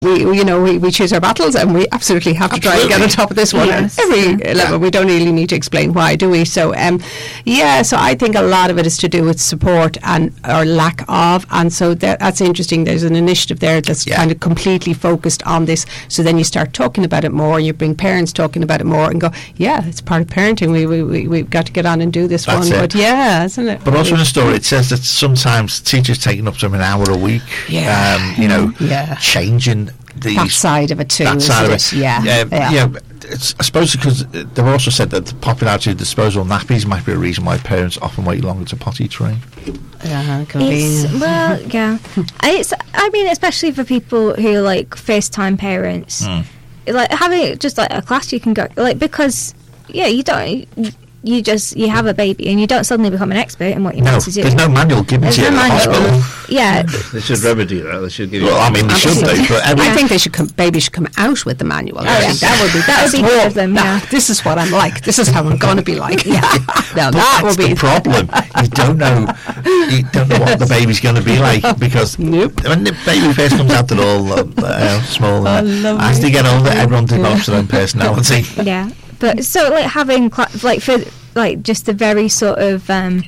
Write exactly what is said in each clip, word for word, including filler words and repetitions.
we, we you know we, we choose our battles, and we absolutely have to absolutely. try and get on top of this one yes. at every yeah. level. We don't really need to explain why, do we? So um, yeah, so I think a lot of it is to do with support and or lack of, and so that, that's interesting. There's an initiative there that's yeah. kind of completely focused on this. So then you start talking about it more, you bring parents talking about it more, and go, yeah, it's part of parenting. We we, we we've got to get on and do this that's one. It. But yeah, isn't it? But also in the story, it says that sometimes teachers taking up to an hour a week. Yeah, um, you know, yeah. changing. The that side of it too, that side of it, yeah, um, yeah. yeah it's, I suppose because they've also said that the popularity of disposable nappies might be a reason why parents often wait longer to potty train. Yeah, it's, well, yeah. It's, I mean, especially for people who are like first-time parents, mm. like having just like a class you can go, like because yeah, you don't. You just you have a baby and you don't suddenly become an expert in what you're no, meant to do. There's no manual given to you at the hospital. Yeah, they should remedy that. They should give. Well, I mean, they should do. But every I think they should come. Baby should come out with the manual. Yes. I think that would be that would be good of them. Yeah. This is what I'm like. This is how I'm going to be like. Yeah, no, that will be the problem. You don't know. You don't know what the baby's going to be like because nope. when the baby first comes out, they're all uh, small. Uh, as they get older, everyone develops their own personality. Yeah, but so like having cl- like for. like just the very sort of um,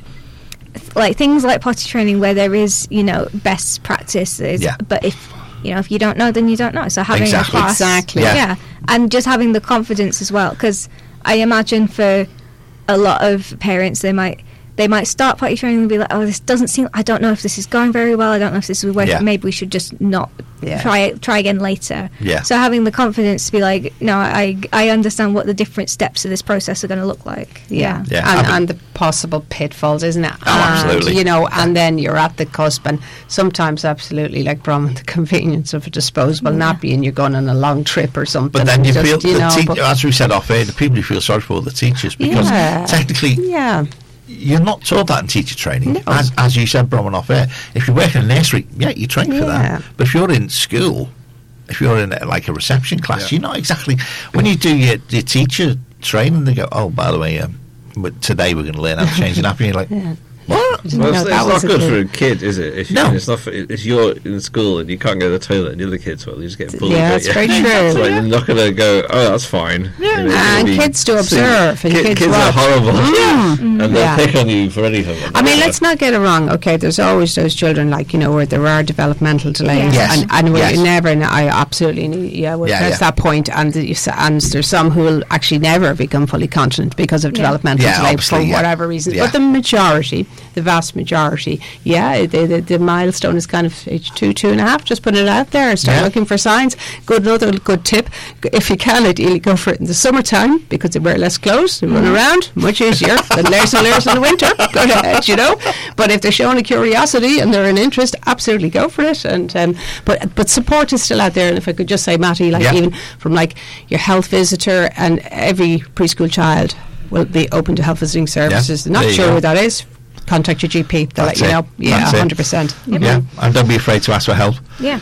like things like potty training where there is, you know, best practices. Yeah. But if you know if you don't know, then you don't know. So having exactly. a class, exactly, yeah. yeah, and just having the confidence as well, because I imagine for a lot of parents they might they might start potty training and be like, oh, this doesn't seem. I don't know if this is going very well. I don't know if this is working. Yeah. Maybe we should just not yeah. try try again later. Yeah. So having the confidence to be like, no, I I understand what the different steps of this process are going to look like. Yeah. Yeah. yeah. And, and the possible pitfalls, isn't it? Oh, absolutely. And, you know, and then you're at the cusp, and sometimes absolutely like Bronwyn, the convenience of a disposable yeah. nappy, and you're going on a long trip or something. But then you just, feel you the know, te- as we said off air, the people you feel sorry for are the teachers because yeah. technically. Yeah. You're not taught that in teacher training. No. As as you said, Bronwyn, off air. If you work in a nursery, yeah, you train for yeah. that. But if you're in school, if you're in a, like a reception class, yeah. you're not exactly... When you do your, your teacher training, they go, oh, by the way, um, today we're going to learn how to change an app. And you're like, yeah. what? Well, it's, it's not good for a kid, is it? If you, no. It's not for, if you're in school and you can't go to the toilet and the other kids, well, you just get bullied. Yeah, that's very true. So like, you're not going to go, oh, that's fine. Yeah. You know, and kids do observe. See, and ki- kids kids watch. are horrible. Mm. And they'll yeah. pick on you for anything. I mean, let's not get it wrong. Okay, there's always those children, like, you know, where there are developmental delays. Yes. And, and yes. we never, and I absolutely, yeah, we'll yeah, press yeah. that point. And, the, and there's some who will actually never become fully continent because of yeah. developmental yeah, delay for yeah. whatever reason. Yeah. But the majority, the vast majority, yeah, the, the, the milestone is kind of age two, two and a half. Just put it out there and start yeah. looking for signs. Good, another good tip. If you can, ideally go for it in the summertime because they wear less clothes, they run around, much easier than layers and layers in the winter. Go ahead, you know. But if they're showing a curiosity and they're an interest, absolutely go for it. And um, but but support is still out there. And if I could just say, Matty, like yeah. even from like your health visitor, and every preschool child will be open to health visiting services. Yeah. Not There sure you who that is. Contact your G P. They'll That's let you it. know. Yeah, That's one hundred percent. Yep. Yeah, and don't be afraid to ask for help. Yeah.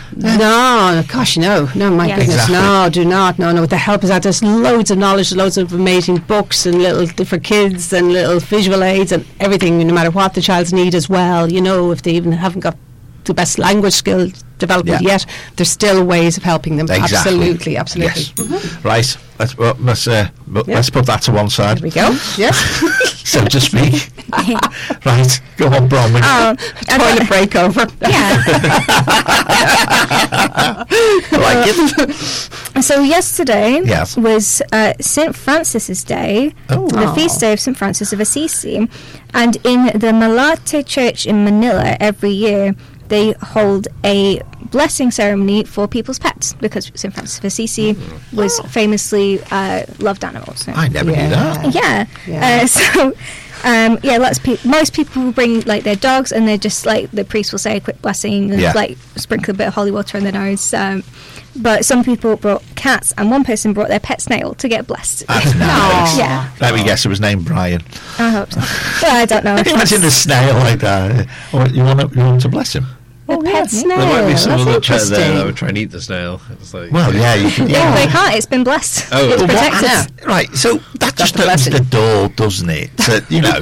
No, gosh, no, no, my Yeah. goodness, Exactly. no, do not, no, no. The help is out. There's loads of knowledge, loads of amazing books and little for kids and little visual aids and everything. No matter what the child's need as well. You know, if they even haven't got the best language skill development yeah. yet, there's still ways of helping them. Exactly. Absolutely, absolutely. Yes. Mm-hmm. Right. Let's well, let's uh, yeah. let's put that to one side. There we go. Yes. So to speak. Right. Go on, Bronwyn. Oh, Toilet break over. Yeah. Like it. So yesterday Yes. was uh, Saint Francis's Day, Oh. the Oh. feast day of Saint Francis of Assisi, and in the Malate Church in Manila every year they hold a blessing ceremony for people's pets because Saint Francis of Assisi was famously uh, loved animals. So. I never Yeah. knew that. Yeah. Yeah. Uh, so, um, yeah, lots of pe- most people will bring like their dogs, and they're just like the priest will say a quick blessing and Yeah. like sprinkle a bit of holy water on their nose. Um, but some people brought cats, and one person brought their pet snail to get blessed. That's nice. Yeah. Let me guess, it was named Brian. I hope so. Well, I don't know. if Imagine a that's- snail like that. Oh, you want to, you want to bless him? a Oh, pet yeah. snail. There might be some That's other pet there that interesting. would try and eat the snail. It's like, Well, yeah, you can. Yeah, Yeah. they can't. It's been blessed. Oh, it's well, protected. yeah. Right, so that just the opens blessing. the door, doesn't it? To, you know,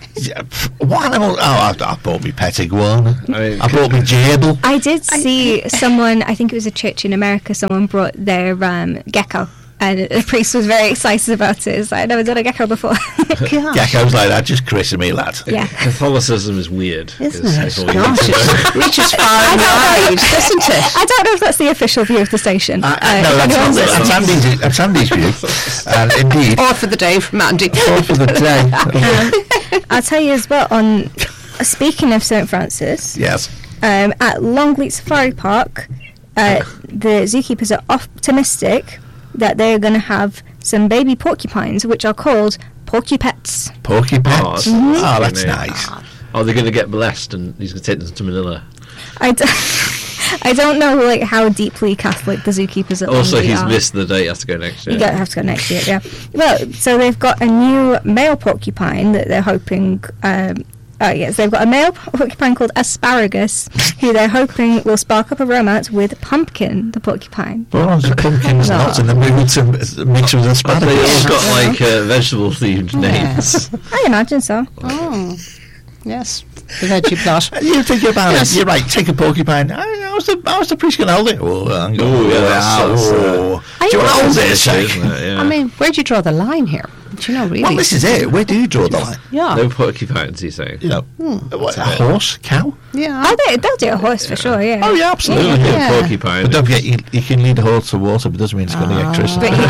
What animal? Oh, I, I bought me pet iguana. I, mean, I bought me gerbil. I did see someone, I think it was a church in America, someone brought their um, gecko. And the priest was very excited about it. It's like, I've never done a gecko before. Geckos like that, just christen me, lad. Yeah. Catholicism is weird. Isn't it? Gosh, it reaches far and wide, doesn't it? I don't know if that's the official view of the station. Uh, uh, no, that's, not, that's, Andy's, that's Andy's view. And indeed. Or for the day from Andy. Or for the day. um, I'll tell you as well, on uh, speaking of Saint Francis. Yes. Um, at Longleat Safari Park, uh, the zookeepers are optimistic that they're going to have some baby porcupines, which are called porcupets. Porcupets? Oh, mm-hmm. Oh, that's nice. Oh, they're going to get blessed, and he's going to take them to Manila. I, d- I don't know like how deeply Catholic the zookeepers are. Also, he's are. missed the date. He has to go next year. You have to go next year, yeah. Well, so they've got a new male porcupine that they're hoping... Um, Oh, yes, they've got a male porcupine called Asparagus, who they're hoping will spark up a romance with Pumpkin, the porcupine. Well, it's pumpkins no. nuts, and then we would to mix with asparagus. They all got like uh, vegetable-themed yeah. names. I imagine so. Oh, yes. The veggie plot. You think about yes. it. You're right. Take a porcupine. How was the, how's the priest going to hold it? Oh, I'm going oh, yeah, that's, oh. that's, Do you want to hold this? Yeah. I mean, where do you draw the line here? Do you know, really? Well, this is it. Where do you draw the line? Yeah. No porcupines, you say? You know, hmm. what, a horse, cow? Yeah. Oh, they, they'll do a horse for sure, yeah. Oh, yeah, absolutely. Yeah. Yeah. Yeah. Porcupine. But don't forget, you, you can lead a horse to water, but doesn't mean it's going to get christened. But you,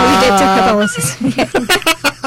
you did take Catholicism.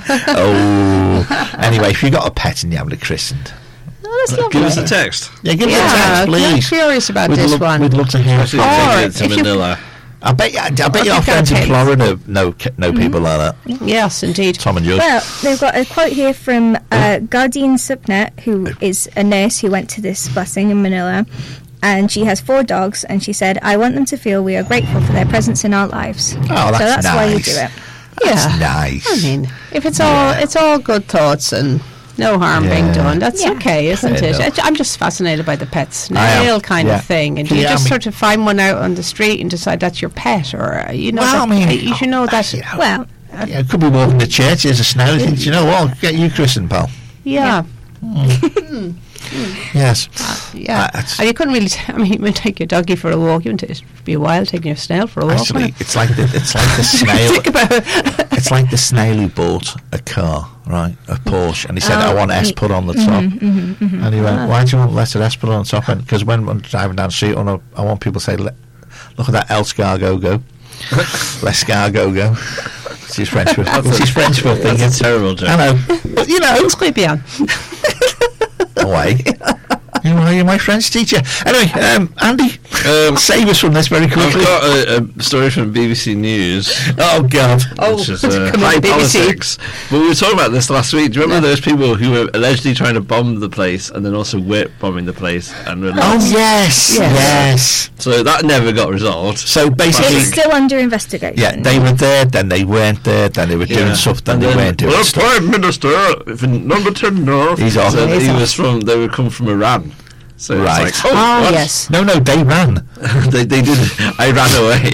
Oh. Anyway, if you got a pet and you have it christened, Oh, that's lovely. Give us a text. yeah, give Yeah, us a text, please. I'm curious about we'd this lo- one. We'd love to hear. Actually, Or take it to if you- Manila. I bet. You, I bet Or your if you've friends got in tails. Florida know know people like that. Yes, indeed. Tom and George. Well, they've got a quote here from uh, Gardine Subnet, who is a nurse who went to this blessing in Manila, and she has four dogs, and she said, I want them to feel we are grateful for their presence in our lives. Oh, that's so that's nice. why you do it. That's Yeah. nice. I mean, if it's all it's all good thoughts and no harm Yeah. being done, that's Yeah. okay, isn't Fair it? enough. I- I'm just fascinated by the pet I am. snail kind Yeah. of thing, and Yeah, you I just mean- sort of find one out on the street and decide that's your pet, or uh, you know, Well, that, I mean, you should know that. you know, Well, yeah, it could be walking to church. There's a snail. You think, you know what? Get you christened, pal. Yeah, Yes. yeah. Uh, it's- and you couldn't really. T- I mean, you would take your doggy for a walk. You wouldn't. It'd be a while taking your snail for a walk. Actually, wouldn't it's like the it's like the it? snail. Think about it. It's like the snail who bought a car, right, a Porsche, and he said, "I Oh, want S y- put on the top." And he went, "Why do you want letter S put on the top?" Because when I'm driving down the street, I want, I want people to say, "Le- "Look at that L'escargot go, L'escargot go." Which is French for which is French for thinking. That's a terrible joke. I know, but you know, It's quite beyond. away. You are you're my French teacher. Anyway, um, Andy, Um, save us from this very I've quickly. got a, a story from B B C News. Oh God! Oh, Which is uh, come on, high B B C. politics. But we were talking about this last week. Do you remember those people who were allegedly trying to bomb the place and then also were bombing the place? And were Oh lost? yes, Yes. yes. So that never got resolved. So basically, it's still under investigation. yeah, they were there, then they weren't there, then they were doing Yeah. stuff, then And they then, weren't doing well, stuff. Prime Minister, if in number ten north. He's off. So He's he off. was from. They would come from Iran. So Right. it's like, oh, Oh what? yes. No, no, they ran. they, they did. I ran away.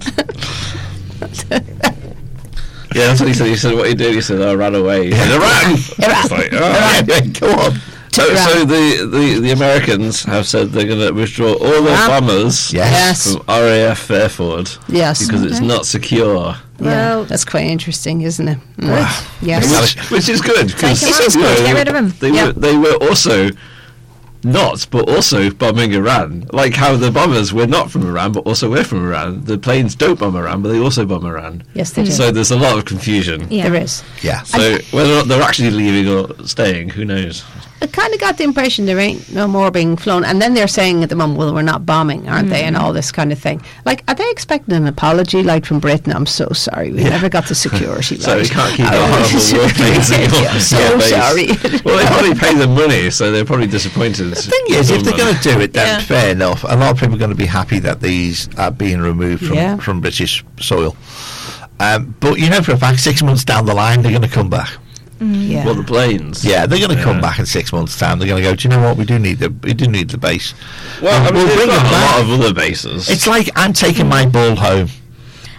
Yeah, that's what he said. He said, "What you did?" He said, "I ran away." He said, "I ran." It's like, oh. Anyway, go on. So, so the, the, the Americans have said they're going to withdraw all their Yeah. bombers Yes. Yes. from R A F Fairford Yes. because it's not secure. Yeah, Well- that's quite interesting, isn't it? Mm. Yes. Which, which is good. Take 'cause, him out. you know, Get rid of him. They, Yeah. were, they were also not, but also bombing Iran. Like how the bombers were not from Iran, but also were from Iran. The planes don't bomb Iran, but they also bomb Iran. Yes, they do. So there's a lot of confusion. Yeah. There is. Yeah. So whether or not they're actually leaving or staying, who knows? I kind of got the impression there ain't no more being flown. And then they're saying at the moment, well, we're not bombing, aren't they? And all this kind of thing. Like, are they expecting an apology, like from Britain? I'm so sorry. We never got the security So right. we can't keep I our want horrible to- warplanes in your- I'm so your base. sorry. Well, they probably pay them money, so they're probably disappointed. The thing is, if they're going to do it, then Yeah. fair enough. A lot of people are going to be happy that these are being removed from, Yeah. from British soil. Um, but you know for a fact, six months down the line, they're going to come back. Yeah. Well, the planes. Yeah, they're going to come Yeah. back in six months' time. They're going to go, do you know what? We do need the we do need the base. Well, Um, I mean, we'll they've bring got them a back. lot of other bases. It's like I'm taking my ball home.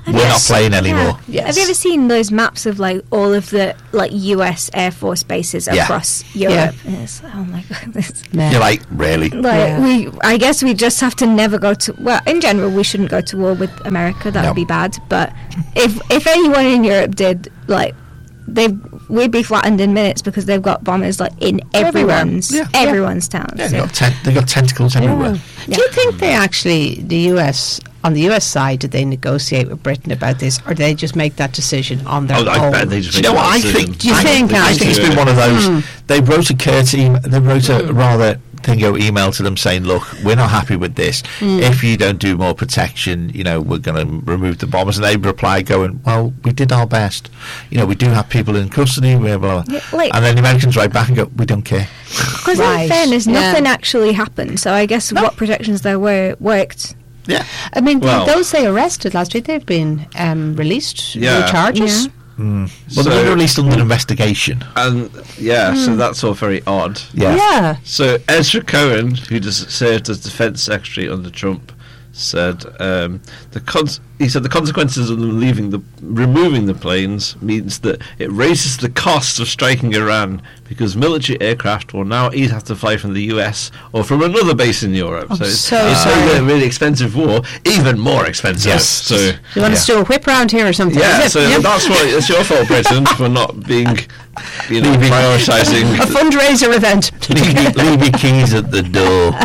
we're not playing anymore. Yeah. Yes. Have you ever seen those maps of like all of the like U S Air Force bases Yeah. across Europe? And it's like, oh my god, this. Yeah. You're like, really? Like Yeah. we, I guess we just have to never go to. Well, in general, we shouldn't go to war with America. That No. would be bad. But if if anyone in Europe did, like, they we'd be flattened in minutes because they've got bombers like in Everywhere. everyone's Yeah. everyone's town. Yeah, so- they've got, ten- they've got tentacles everywhere. Do you think they actually, the U S, on the U S side, did they negotiate with Britain about this, or did they just make that decision on their Oh, I own? bet they just Do you know make what that I decision. think? Do you I, think, I Andy? think it's been one of those. They wrote a curt email. They wrote a rather thingo email to them saying, "Look, we're not happy with this. If you don't do more protection, you know, we're going to remove the bombers." And they replied, going, "Well, we did our best. You know, we do have people in custody. Blah, blah, blah." Yeah, like- and then the Americans write back and go, "We don't care." Because Right. in fairness, Yeah. nothing actually happened. So I guess what protections there were worked. Yeah. I mean, Well- those they arrested last week, they've been um, released. No Yeah. charges. Yeah. Well, So- they were released under investigation. And yeah, so that's all very odd. Yeah. Yeah. So Ezra Cohen, who just served as Defence Secretary under Trump, said um, the cons- he said the consequences of them leaving the removing the planes means that it raises the cost of striking Iran because military aircraft will now either have to fly from the U S or from another base in Europe. I'm so it's, so it's sorry. made a really expensive war even more expensive. Yes. So You want Yeah. us to do a whip round here or something? yeah, is it? so Yeah. that's what it's your fault, Britain, for not being, you know, prioritising. a fundraiser event. leave, your, leave your keys at the door.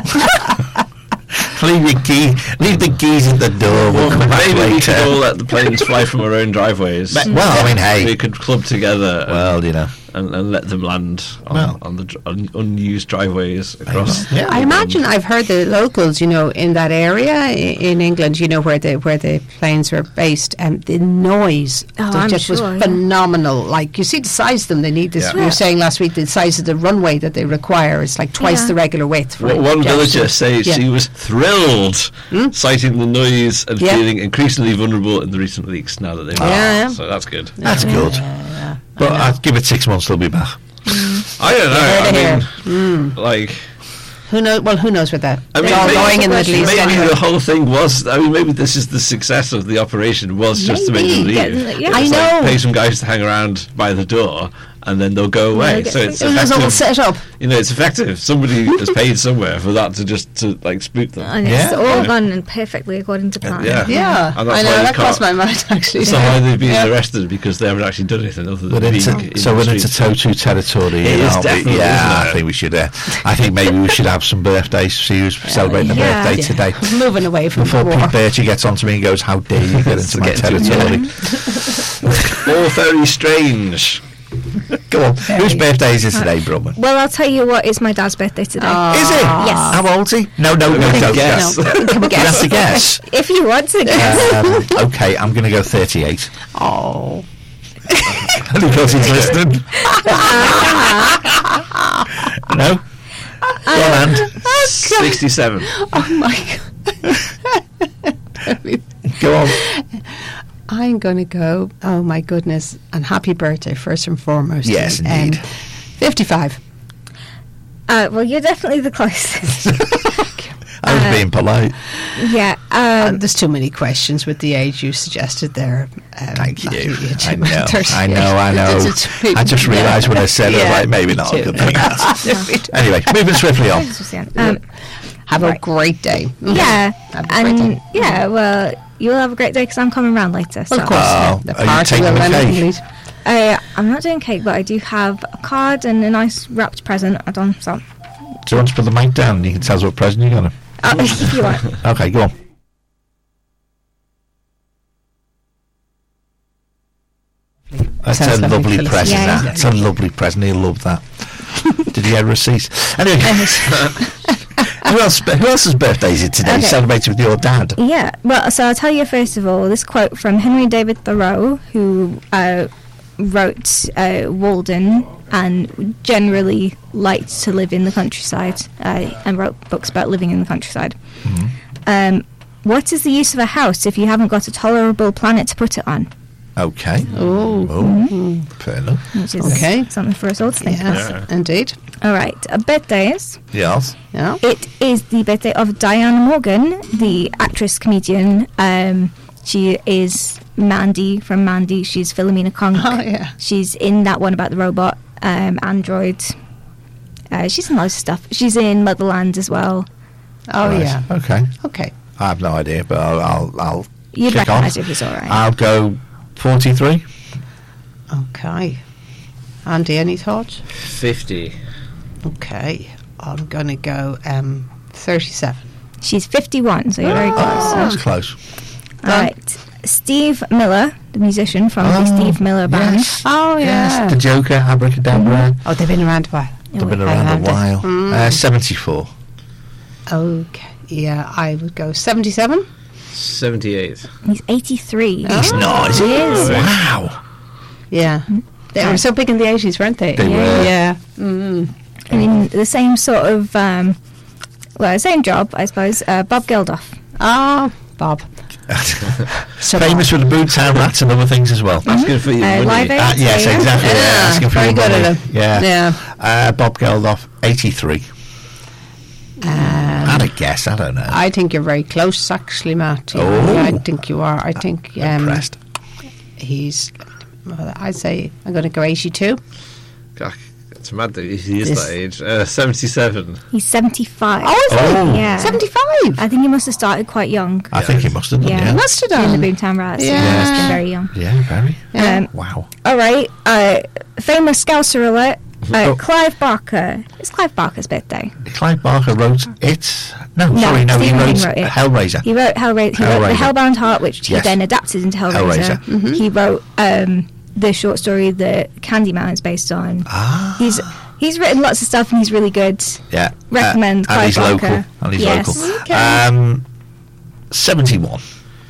leave your key. Leave the keys at the door. We'll come back Maybe we could later. all let the planes fly from our own driveways. But- well, I mean, hey. we could club together and, Well, you know. and, and let them land on, Well. on the dr- un, unused driveways across. Yeah. I imagine I've heard the locals, you know, in that area i- in England, you know, where the where the planes were based, and the noise Oh, that I'm just sure, was yeah. phenomenal. Like you see the size of them, they need this. Yeah. We were saying last week the size of the runway that they require is like twice Yeah. the regular width. For One, a one jet. villager says Yeah. she was thrilled, citing the noise and Yeah. feeling increasingly vulnerable in the recent leaks. Now that they've Yeah, yeah. so that's good. That's good. But I'd give it six months, they'll be back. I don't know. Heard I it mean, here. like. Who knows? Well, who knows with that? I mean, it's all maybe, going in the Middle East. maybe anyway. the whole thing was. I mean, maybe this is the success of the operation was just to make them Maybe, leave. get- yeah. It I was know. Like, pay some guys to hang around by the door, and then they'll go away. get so it's free- It was all effective. set up. You know, it's effective. Somebody has paid somewhere for that to just to like spook them. And it's Yeah. all Yeah. gone and perfectly according to plan. yeah. Yeah, And that's I know why they that crossed my can't- mind actually. So why they've been Yeah. arrested because they haven't actually done anything other than We're being into, in so the we're into streets. Totu territory. It you is know, definitely, yeah, isn't I it? think we should. Uh, I think maybe we should have some birthdays. See who's celebrating a Yeah. birthday Yeah. today. Moving away from Before the Pete war. Birchie gets onto me and goes, "How dare you get into my Get into- territory?" All very strange. Go on. Whose birthday is it today, Brumman? Well, I'll tell you what, it's my dad's birthday today. Is it? Yes. How old's he? No, no, no, Can don't guess. guess. No. Can we You have guess? to guess. If you want to guess. Um, okay, I'm going to go thirty-eight. Oh, Because he's listening. No? Go on, Ant. Sixty-seven. oh my God. Go on. I'm going to go, oh my goodness, and happy birthday first and foremost. Yes, Um, indeed. fifty-five. Uh, well, you're definitely the closest. I was Uh, being polite. yeah. Uh, Um, there's too many questions with the age you suggested there. Um, Thank you. Matthew, I too. know, thirty-eight. I know, I know. It's- it's- I just realised when I said it, Yeah, like, maybe me not too. a good thing. Anyway, moving swiftly on. um, Have a Right. great day. yeah. Have a great And day. yeah, well, you'll have a great day because I'm coming round later. So. Well, of course. Oh, the are you party taking will the run cake? complete. Uh, I'm not doing cake, but I do have a card and a nice wrapped present I've done. So, Do you want to put the mic down? You can tell us what present you got him. uh, if you want. Okay, go on. That's Sounds a lovely, lovely Phyllis. present. Yeah. that. That's a lovely present. He'll love that. Did he get a receipt? Anyway, who else? Who else's birthday is it today? Okay. Celebrated with your dad. Yeah, well, so I'll tell you first of all this quote from Henry David Thoreau, who uh, wrote uh, Walden and generally liked to live in the countryside uh, and wrote books about living in the countryside. Um, what is the use of a house if you haven't got a tolerable planet to put it on? Okay. Oh, Oh, fair enough. Which is Okay. something for us all to think about. yes, indeed. All right, uh, birthdays. Yes. Yeah. It is the birthday of Diane Morgan, the actress, comedian. Um, She is Mandy from Mandy. She's Philomena Conk. Oh, yeah. She's in that one about the robot, um, Android. Uh, she's in loads of stuff. She's in Motherland as well. Oh, Right. yeah. Okay. Okay. I have no idea, but I'll I'll, I'll You'd kick on. recognise her if you saw her. Right? I'll go forty-three. Okay. Andy, any thoughts? fifty. Okay. I'm going to go um, thirty-seven. She's fifty-one, so you're very close. Oh, that's close. All right. Steve Miller, the musician from the Oh, Steve Miller Band. Yes. Oh, yeah. Yes. The Joker, Abracadabra. Oh, they've been around a while. They've been Okay, around a Andy. while. Mm. Uh, seventy-four. Okay. Yeah, I would go seventy-seven. seventy-eight. He's eighty-three. He's not, is he? He is. Wow. Yeah. They were so big in the eighties, weren't they? They yeah. were. Yeah. Mm. I mean, the same sort of, um, well, same job, I suppose. Uh, Bob Geldof. Oh, Bob. So Famous for the Boomtown Rats and other things as well. Asking for your Uh, money. Live Aid. Uh, yes, Yeah. exactly. Yeah, Yeah, asking for very your good money. at him. Yeah. Yeah. Uh, Bob Geldof, eighty-three. Um, I'd a guess. I don't know. I think you're very close, actually, Matt. Yeah, Oh. I think you are. I think um, Impressed. he's. Well, I'd say I'm going to go eighty-two. God, it's mad that he is This- that age. Uh, seventy-seven. He's seventy-five. Oh, is Oh. he? Yeah. seventy-five. I think he must have started quite young. I think he must have done. Yeah. Yeah. Must have In done. the Boomtown Rats. Yeah. He must have been very young. Yeah, very. Yeah. Um, Wow. all right. Uh, famous Scouser alert. Uh, Oh. Clive Barker. It's Clive Barker's birthday. Clive Barker wrote it. No, No, sorry, no, he Stephen wrote, King wrote it. Hellraiser. He wrote Hellra- He wrote Hellraiser. The Hellbound Heart, which Yes. he then adapted into Hellraiser. Hellraiser. He wrote um, the short story that Candyman is based on. Ah. He's he's written lots of stuff and he's really good. Yeah. Recommend uh, and Clive he's Barker. local. And he's Yes. local. Okay. Um, seventy-one.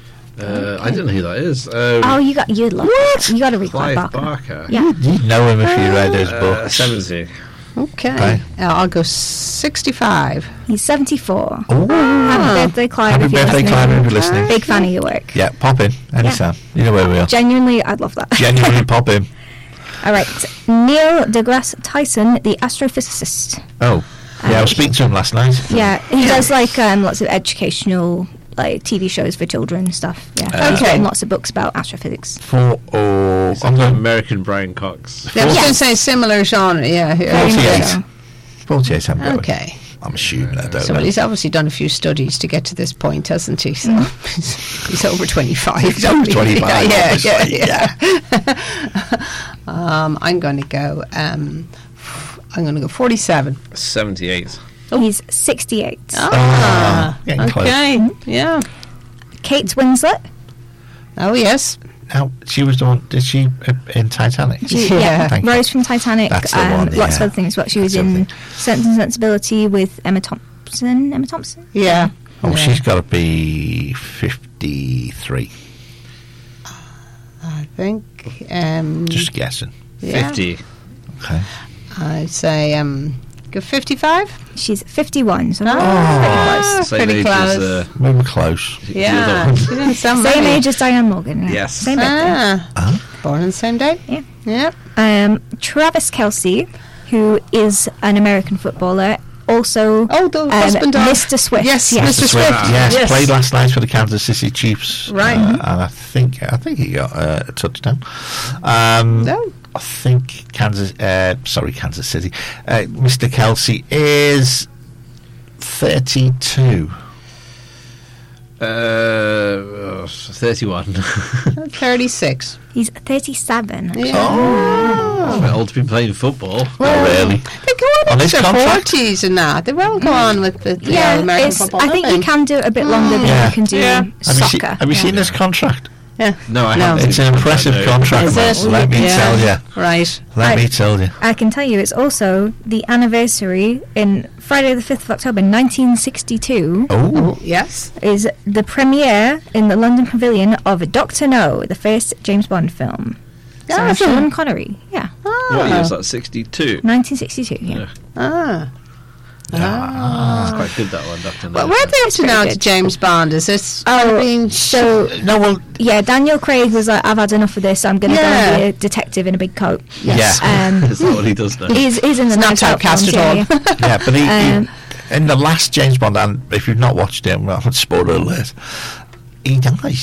Uh, I don't know who that is. Um, Oh, you got you love that. You got to read Clive, Clive Barker. Barker. Yeah. You'd know him if you read his Uh, books. seventy. Okay. Okay. Uh, I'll go sixty-five. He's seventy-four. Oh. Happy birthday, Clive. Happy if you're birthday, listening. Clive, if you're listening. Big fan of your work. Yeah, pop in anytime. You know where we are. Genuinely, I'd love that. Genuinely pop in. All right. Neil deGrasse Tyson, the astrophysicist. Oh, yeah, I was speaking to him last night. Yeah, he does like um, lots of educational like T V shows for children and stuff. Yeah, Uh, he's Okay. written lots of books about astrophysics. For oh, It's I'm like going American Brian Cox. Yeah, I was Yes. going to say similar genre. Yeah. Very yeah. much forty-eight. so. forty-eight. I'm going. Okay. I'm assuming I don't So know. well, he's obviously done a few studies to get to this point, hasn't he? So he's, he's over twenty-five. He's over twenty-five, Yeah, yeah, obviously, yeah. um, I'm going to go. Um, I'm going to go forty-seven. seventy-eight. He's sixty-eight. Ah, getting close. okay. Yeah. Kate Winslet. Oh yes. Now, she was the one. Did she uh, in Titanic? She, Yeah. yeah, Thank you. Rose from Titanic. That's the um, one, Lots of yeah. other things. But she was That's the in thing. Sense and Sensibility with Emma Thompson. Emma Thompson. Yeah. Oh, Yeah. she's got to be fifty-three. I think. Um, Just guessing. yeah. fifty. Okay. I'd say um, go fifty-five. She's fifty-one. So Oh, pretty Same pretty age close. as uh, We were close. the Yeah. other one. She didn't sound close. Same many. age as Diane Morgan. Yeah. Yes. Same birthday. Ah, Huh? born on the same day. Yeah. Yeah. Um, Travis Kelce, who is an American footballer, also Oh, the um, husband of Mister Swift. Yes, yes. Mister Swift, Swift. yes, Yes. played last night for the Kansas City Chiefs, Right. uh, and I think I think he got uh, a touchdown. Um, No. I think Kansas, uh, sorry, Kansas City. Uh, Mister Kelsey is thirty-two. Uh, thirty-one. thirty-six. He's thirty-seven. Yeah. Oh, Quite old to be playing football. not really. They go on, On into his their contract? forties and that. They will go on with the, the Yeah, American it's, football. I think don't you they? can do it a bit longer than Yeah. you can do Yeah. Have you, soccer. seen, have you Yeah. seen this contract? Yeah. No, I No. haven't. It's seen an the impressive contract, no. contract, Is Miles, it? let me Yeah. tell you. Right. Let I- me tell you. I can tell you it's also the anniversary in Friday the fifth of October nineteen sixty-two Oh, Yes. is the premiere in the London Pavilion of Doctor No, the first James Bond film. Starring Awesome. Sean Connery. Yeah. What year is that? sixty-two. nineteen sixty-two, yeah. Yeah. Ah. Ah. It's quite good, that one, Doctor Well, No. where are they up It's to pretty now good. to James Bond? Is this Oh, being so no, well, yeah, Daniel Craig was like, I've had enough of this. I'm going to Yeah. go and be a detective in a big coat. Yes. Um, Is that what he does now? he's, he's in the It's not Knives Out typecast films, at all. yeah, yeah. yeah, but he, Um, he, in the last James Bond, and if you've not watched it, well, spoiler alert, he dies.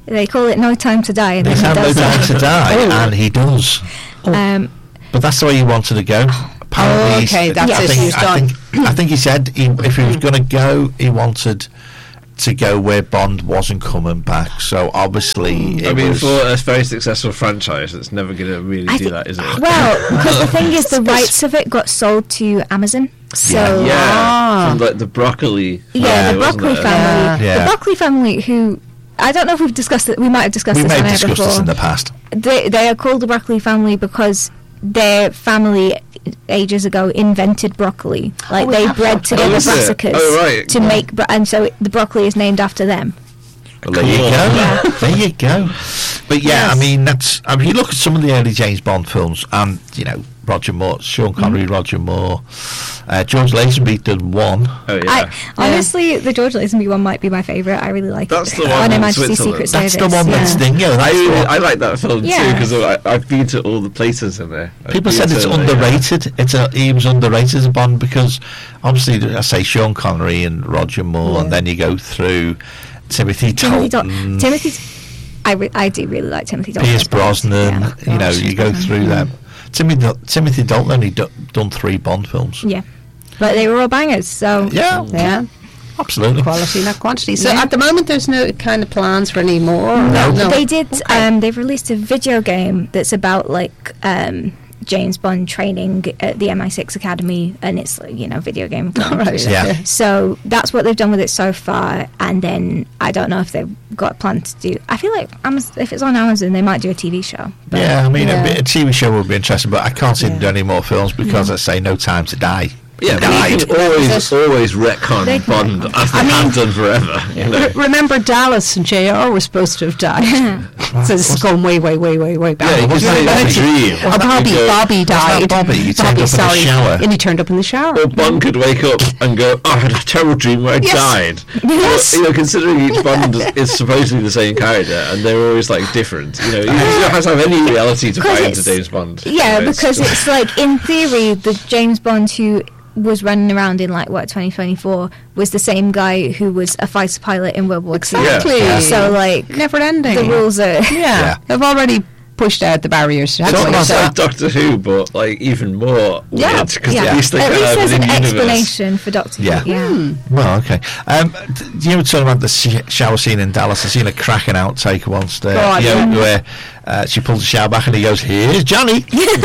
They call it No Time to Die. And They then he have No does Time that. to Die, Oh. and he does. Um, But that's the way he wanted to go. Apparently, Oh, he's- okay, that's I it, think, he's I done. think, I think he said he, if he was going to go, he wanted to go where Bond wasn't coming back. So obviously, I it mean, was, for a very successful franchise, it's never going to really I do think- that, is it? well, because the thing is, the rights of it got sold to Amazon. So yeah, Ah. from like the broccoli. yeah, the family, wasn't Broccoli it? family. Yeah. The Broccoli family, who I don't know if we've discussed it. We might have discussed we this may on have air discussed before. this in the past. They they are called the Broccoli family because their family ages ago invented broccoli. Like we they have bred that. together Oh, is it? brassicas Oh, right. to make, bro- and so the broccoli is named after them. Well, There you cool. go. There you go. But yeah, Yes. I mean, that's. I mean, you look at some of the early James Bond films, and you know, Roger Moore, Sean Connery, Mm-hmm. Roger Moore, uh, George Lazenby did one. Oh yeah. I, honestly, the George Lazenby one might be my favourite. I really like That's it. the one Oh, in no, Majesty's Switzerland. Secret That's Service. the one that's yeah. the, you know, I that's the really, one. I like that film too Yeah. because I've been to all the places in there. I've People been said it's to, uh, underrated. It's a he was underrated as a Bond because obviously I say Sean Connery and Roger Moore, Yeah. and then you go through Timothy Timothy Dalton, Dalton. Timothy. I, re- I do really like Timothy Dalton. Pierce as Bond. Brosnan. Yeah. You know, Gosh. you go through them. Timothy Dal- Timothy Dalton only do, done three Bond films. Yeah, but they were all bangers. So Yeah, Yeah, absolutely. quality, not quantity. So Yeah. at the moment, there's no kind of plans for any more. No. they did. Okay. Um, they've released a video game that's about like um, James Bond training at the M I six Academy, and it's like, you know, video game. going Right, through that. Yeah. So that's what they've done with it so far, and then I don't know if they've got a plan to do. I feel like Amaz- if it's on Amazon, they might do a T V show. But Yeah, I mean, Yeah. A, bit, a T V show would be interesting, but I can't see them Yeah. do any more films because I say No Time to Die. Yeah, He but you died. can always, Is it- always retcon They- Bond as they I mean- have done forever. You know? Re- remember Dallas and J R were supposed to have died. So this is going way, way, way, way, way back. Yeah, you can Wasn't say that that's a Bobby? dream. Oh, Bobby, You go- Bobby died. Bobby? He turned up in the sorry. shower. And he turned up in the shower. Or Bond could wake up and go, oh, I had a terrible dream where I Yes. died. Yes. But, you know, considering each Bond is- is supposedly the same character and they're always like different. You know, you don't have to have any reality to 'Cause buy into it's- James Bond. Yeah, You know, because it's like in theory, the James Bond who was running around in like what twenty twenty-four was the same guy who was a fighter pilot in World War Two. Exactly. Yeah. So like Never ending. the rules are. Yeah. Yeah. They've already pushed out the barriers. It's haven't they? almost So- like Doctor Who, but like even more Yeah, weird because yeah. at least they At can least have there's an an in-universe. explanation for Doctor Yeah. Who. Yeah. Well, okay. Um, d- you were talking about the sh- shower scene in Dallas. I've seen a cracking outtake once there. Go on, you know, yeah. where uh, she pulls the shower back and he goes, "Here's Johnny."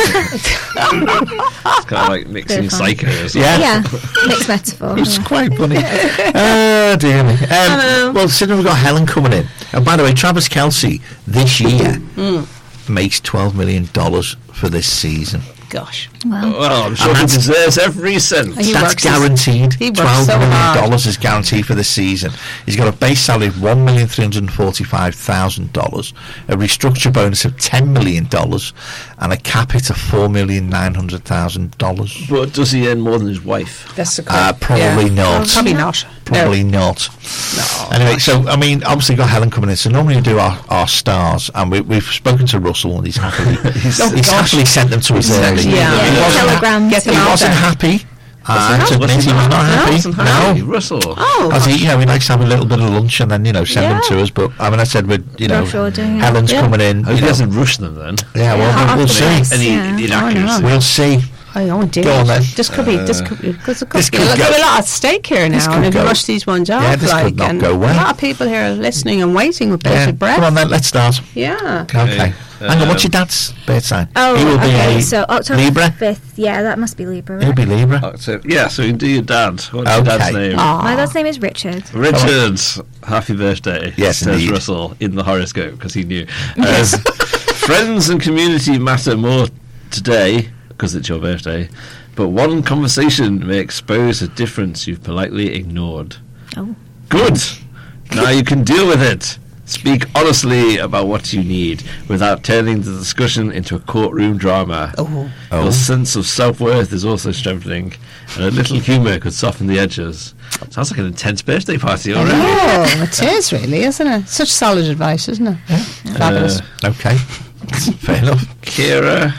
It's kind of like mixing Very funny. Psycho or something. Yeah. Yeah, mixed metaphor. It's yeah. quite funny. Oh, dear me. Um, well, so then we've got Helen coming in. And by the way, Travis Kelce this year makes twelve million dollars for this season. Gosh. Well, Well, I'm sure And he that's- deserves every cent. He That's works his- guaranteed. he works Twelve so million hard. dollars is guaranteed for the season. He's got a base salary of one million three hundred forty-five thousand dollars, a restructure bonus of ten million dollars, and a cap hit of four million nine hundred thousand dollars. But does he earn more than his wife? That's the Uh, probably not. Probably not. Probably not. No. Anyway, so I mean, obviously got Helen coming in. So normally we do our, our stars, and we, we've spoken to Russell, and he's happily he's, Oh, he's gosh. happily sent them to us Yeah. early. Yeah. He Yeah, wasn't, telegrams. Get them he out wasn't there. happy. Uh, I have to Was admit, he he was not? not No, happy. wasn't No. happy. Russell. Oh. As he, you know, he likes to have a little bit of lunch and then, you know, send them Yeah. to us. But I mean, I said, we'd, you know, Rush order, yeah. Helen's Yeah. coming in. Oh, you he know. doesn't rush them then. Yeah, well, Yeah. we'll, we'll see. Yes. Any Yeah. inaccuracy. We'll see. I don't do Go on then. This could be. This could be. Because there This could be could a lot- go- there's a lot at stake here This now, could and if you go- rush these ones off, Yeah, this could like, not and go well. a lot of people here are listening and waiting with Yeah. bated breath. Come on then, let's start. Yeah. Okay. Hang on, what's your Um, dad's birth sign? Oh, he will be okay. a So October Libra. fifth. Yeah, that must be Libra. He'll Right? be Libra. October. Yeah, so you can do your dad. What's Okay. your dad's name? Aw. My dad's name is Richard. Richard, happy birthday. Yes, says indeed. Russell in the horoscope because he knew. Um, friends and community matter more today because it's your birthday, but one conversation may expose a difference you've politely ignored. Oh. Good. Now you can deal with it. Speak honestly about what you need without turning the discussion into a courtroom drama. Oh. Oh. Your sense of self-worth is also strengthening, and a little humour could soften the edges. Sounds like an intense birthday party already. Oh, it is really, isn't it? Such solid advice, isn't it? Fabulous. Uh, Okay. Fair enough. Kira,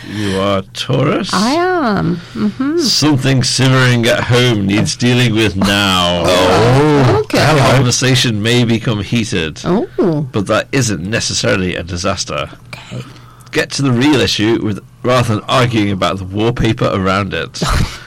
You are Taurus. I am. Mm-hmm. Something simmering at home needs dealing with now. Oh, okay. The conversation may become heated, Oh. but that isn't necessarily a disaster. Okay. Get to the real issue with rather than arguing about the wallpaper around it.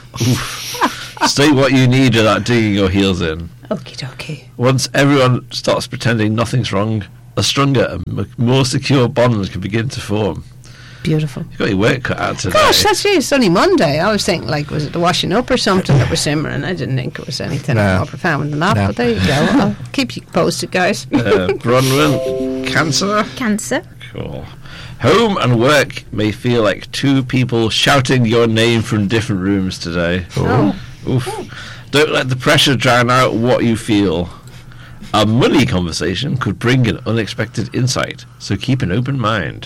Oof. State what you need without digging your heels in. Okie dokie. Once everyone stops pretending nothing's wrong, a stronger and m- more secure bond can begin to form. Beautiful. You've got your work cut out today. Gosh, that's really, it's only Monday. I was thinking, like, was it the washing up or something that was simmering? I didn't think it was anything No. more profound than that, No. but there you go. I'll keep you posted, guys. uh, Bronwyn, Cancer. Cancer. Cool. Home and work may feel like two people shouting your name from different rooms today. Oh. Oof. Don't let the pressure drown out what you feel. A money conversation could bring an unexpected insight, so keep an open mind.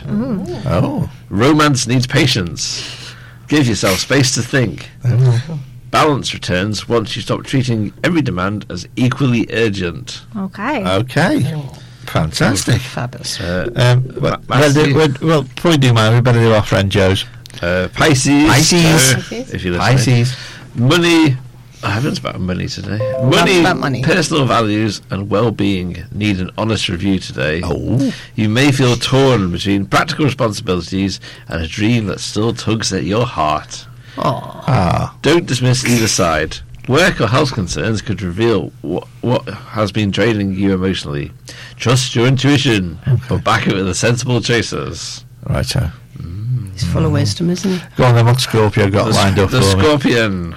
Oh. Romance needs patience. Give yourself space to think. Oh. Balance returns once you stop treating every demand as equally urgent. Okay. Okay. Fantastic. Fabulous. Uh, Um, well, well, do, well, well, before we do mine, we better do our friend Joe's. uh, Pisces. Pisces. uh, if you're listening. Pisces. Money. I haven't about money today. Money, about money. personal values, and well-being need an honest review today. Oh. You may feel torn between practical responsibilities and a dream that still tugs at your heart. Oh. Ah. Don't dismiss either side. Work or health concerns could reveal what, what has been draining you emotionally. Trust your intuition, but back it with the sensible choices. Right, so. He's full of wisdom, isn't he? Go on then, what Scorpio got The, lined up the for me? Scorpion.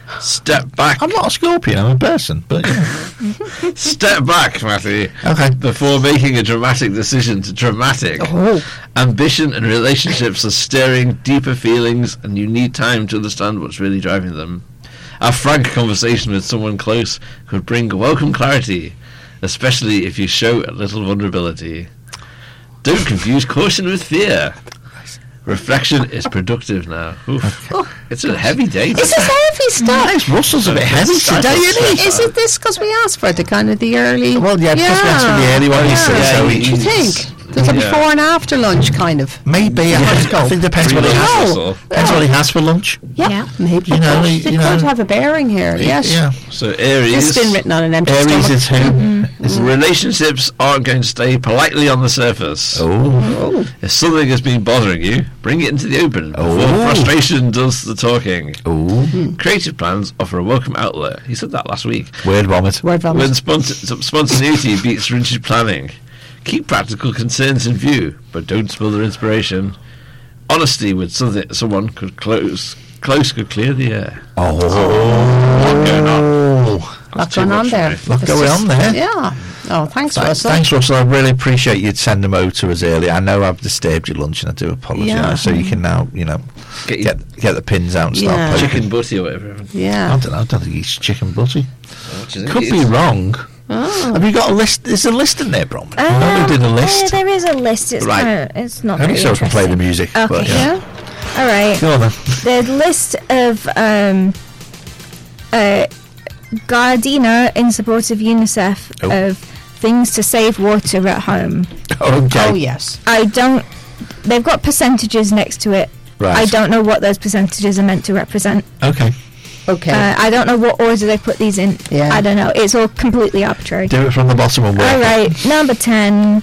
Step back. I'm not a Scorpion, I'm a person, but yeah. Step back, Matty. Okay. Before making a dramatic decision to dramatic. Oh. Ambition and relationships are stirring deeper feelings, and you need time to understand what's really driving them. A frank conversation with someone close could bring welcome clarity, especially if you show a little vulnerability. Don't confuse caution with fear. Reflection is productive now. Oof. It's a heavy day. This is heavy stuff. Nice. Russell's a bit heavy today, isn't he? Is it this because we asked for the kind of the early? Well, yeah, because we asked for the early one, you see, Yeah. so What do you he's- think? There's a Yeah. before and after lunch kind of. Maybe. I, I think depends what he Pre-lunch has. Russell. Depends what he has for lunch. Yeah, Yeah. maybe. You know, Gosh, you they know. could have a bearing here. Yes. Yeah. So This Aries. has been written on an empty Aries stomach. is who? Is it- Relationships aren't going to stay politely on the surface. Oh. If something has been bothering you, bring it into the open before Oh. frustration does the talking. Oh. Creative plans offer a welcome outlet. He said that last week. Word vomit. Word vomit. When spont- spontaneity beats rigid planning. Keep practical concerns in view, but don't spill their inspiration. Honesty with something someone could close close could clear the air. Oh. Lot going on. Oh. Lot too going on much for there. me. Lot It's going just- on there. Yeah. Oh, thanks, Th- Russell. Thanks, Russell. I really appreciate you'd send them over to us early. I know I've disturbed your lunch, and I do apologise. Yeah. So you can now, you know, Get your get get the pins out and start Yeah. poking. chicken butty or whatever. I Yeah. don't know. I don't think it's chicken butty. What do you think Could it be is? wrong. Oh. Have you got a list? Is there a list in there, Brom? Uh, I know we did a Yeah, list. there is a list. It's Right. kind of, it's not Only very so I can play the interesting. music. Okay. But, yeah. Yeah. All right. Go on then. The list of um, uh, Gardena in support of UNICEF Oh. of things to save water at home. Okay. Oh, yes. I don't. They've got percentages next to it. Right. I don't know what those percentages are meant to represent. Okay. Okay. Uh, I don't know what order they put these in. Yeah. I don't know. It's all completely arbitrary. Do it from the bottom and work. All right, number ten.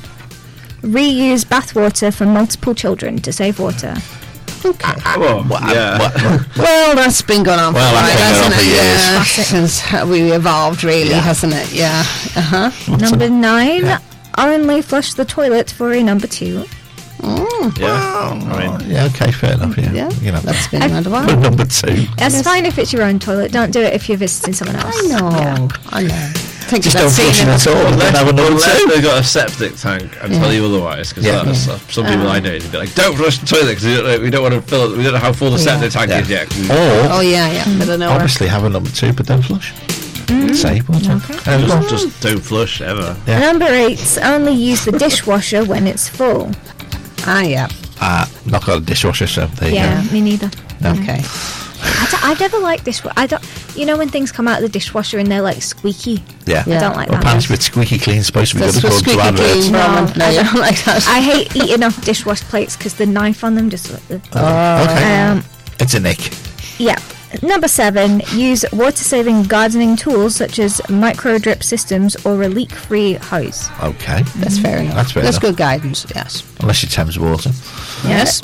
Reuse bathwater for multiple children to save water. okay. Oh, What- yeah. what- Well, that's been going on for Well, a while, that's been going hasn't on it? for years. Yeah, since uh, we evolved, really, Yeah. hasn't it? Yeah. Uh huh. Number nine. yeah. Only flush the toilet for a number two. Mm. Yeah. Oh, I mean, yeah, okay, fair enough. Yeah, Yeah. you know, That's been I- around a for while. number two. That's Yes. fine if it's your own toilet. Don't do it if you're visiting someone else. I know. Yeah. I know. Think Just of don't that flush scene it in at all. the- and then have a number unless two. they've got a septic tank and Yeah. tell you otherwise, because Yeah. that's uh, some people I know would be like, don't flush the toilet because we don't, know- we don't want to fill it. We don't know how full the Yeah. septic tank Yeah. is yet. 'cause we- Or Oh, yeah, yeah. But I know. obviously have a number two, but don't flush. Save water. Okay. Um, go on. just, just don't flush ever. Yeah. Number eight. Only use the dishwasher when it's full. Ah, yeah. Ah, not got a dishwasher, so there you Yeah, me neither. No. Okay. I don't, I've never liked this. I don't. you know when things come out of the dishwasher and they're like squeaky. Yeah, I don't like well, that. Apparently, with squeaky clean, supposed to be That's good according to squeaky adverts. clean. No, No, I I don't don't like that. I hate eating off dishwash plates because the knife on them just. Uh, Oh, okay, um, it's a nick. yeah. Number seven, use water-saving gardening tools such as micro-drip systems or a leak-free hose. Okay, That's fair enough. That's fair That's enough. good guidance. Yes. Unless you're Thames Water. Yes.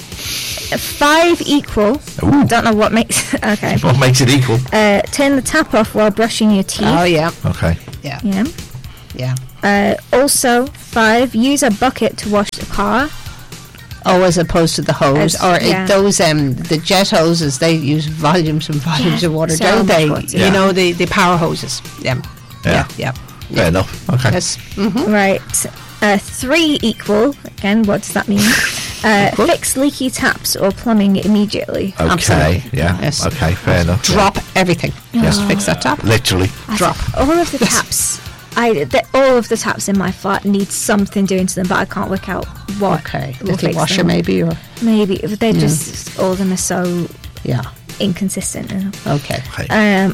Five equal. Ooh. Don't know what makes. Okay. What makes it equal? Uh, turn the tap off while brushing your teeth. Oh yeah. Okay. Yeah. Yeah. Yeah. Uh, also, five, use a bucket to wash the car. Oh, as opposed to the hose, As- or it- yeah. those um the jet hoses, they use volumes and volumes Yeah, of water, so don't much they? water. Yeah. You know the the power hoses. Yeah. Yeah. Yeah. Fair enough. Okay. Yes. Mm-hmm. Right. Uh, three equal. Again, what does that mean? Uh, Equal. fix leaky taps or plumbing immediately. Okay. Absolutely. Yeah. Yes. Okay. Fair enough. Drop everything. Just fix that tap. Literally. Drop. All of the taps. I the, all of the taps in my flat need something doing to them, but I can't work out what. Okay. will Little fix washer them. maybe, or Maybe but they're just all of them are so yeah. inconsistent. Okay. Okay. Um,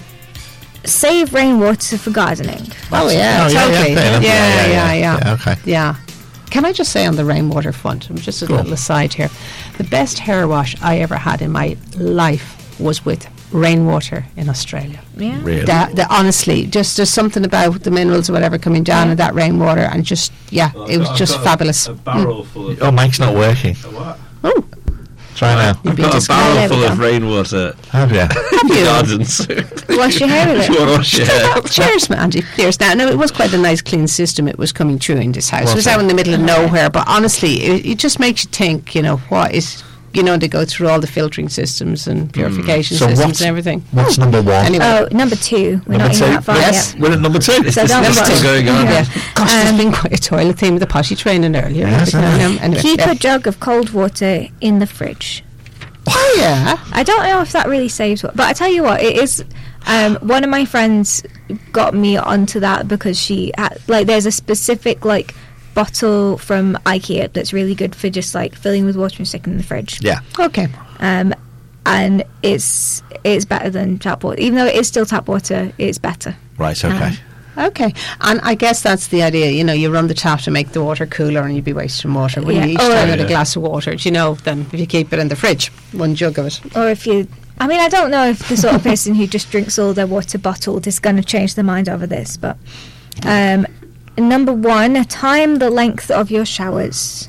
save rainwater for gardening. Oh yeah. Oh, yeah, totally. yeah, fair enough. Yeah. Yeah. Yeah. Yeah, okay. Yeah. Can I just say on the rainwater front, just a Go on. little aside here, the best hair wash I ever had in my life was with rainwater in Australia. Yeah. Really. That, that honestly, just there's something about the minerals or whatever coming down in that rainwater, and just yeah, it was just fabulous. A barrel full of. Oh, Mike's not working. A what? Oh, Try now. I've be got a disgusted. barrel There we full of go. rainwater Have you? have you? gardens. Wash your hair with If it. you want to wash your hair. Cheers, Mandy. Cheers. Now, no, it was quite a nice, clean system. It was coming through in this house. Was it was it? out in the middle of nowhere, but honestly, it, it just makes you think. You know, what is, you know, they go through all the filtering systems and purification So systems what's- and everything. What's number one? Anyway. Oh, number two. We're Number not two? even that far Yes. yet. We're at number two. So This don't is watch. still going on. Yeah. Gosh, there's Um, been quite a toilet theme with the potty training earlier. Yes, Um, I anyway, Keep yeah. a jug of cold water in the fridge. Oh, yeah. I don't know if that really saves what, but I tell you what, it is. Um, one of my friends got me onto that because she had, like, there's a specific like bottle from IKEA that's really good for just like filling with water and sticking in the fridge. Yeah. Okay. Um, and it's it's better than tap water, even though it is still tap water. It's better. Right. Okay. Um, Okay, and I guess that's the idea. You know, you run the tap to make the water cooler, and you'd be wasting water. When Yeah. you each Or- time had a Yeah. glass of water, do you know, then if you keep it in the fridge, one jug of it. Or if you, I mean, I don't know if the sort of person who just drinks all their water bottled is going to change their mind over this, but um, number one, time the length of your showers.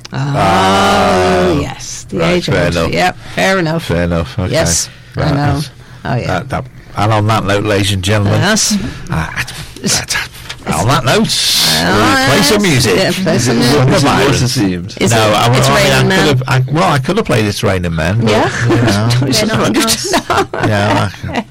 Oh, yes, the Right, age fair of it. enough. Yep, fair enough. Fair enough. Okay. Yes, I Right, know. that's- Oh yeah. That, that, and on that note, ladies and gentlemen, Yes. uh, that- on that note, Oh, we'll play some yes. music. Yeah, play some music. Wonder It's a Byron. water themed. Is no, it? I, It's I, Raining I, Man. could have, I, well, I could have played It's Raining Men. But, Yeah? You know, It's They're just not wonderful. us. yeah, I,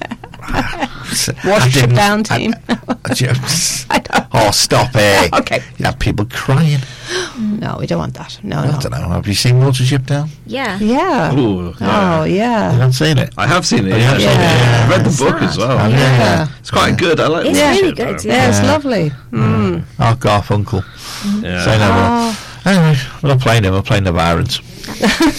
I Watership didn't- down I- team. I just- oh, stop it. Okay. You have people crying. No, we don't want that. No, I no. don't know. Have you seen Watership Down? Yeah. Yeah. Ooh, yeah. Oh, You yeah. haven't seen it? I have seen it. Oh, you Yeah, have seen it? yeah. I've read the It's book sad. as well. Oh, yeah. Yeah. It's quite good. I like It's Watership really Down. good, Yeah, it's Yeah. lovely. Mm. Oh, Garfunkel. Yeah. Say no more. Oh. Anyway, we're not playing him. We're playing the Byrons.